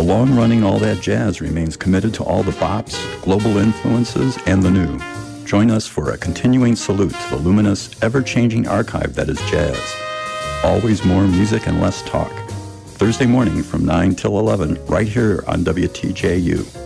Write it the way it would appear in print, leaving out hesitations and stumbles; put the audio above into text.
long-running All That Jazz remains committed to all the bops, global influences, and the new. Join us for a continuing salute to the luminous, ever-changing archive that is jazz. Always more music and less talk. Thursday morning from 9 till 11, right here on WTJU.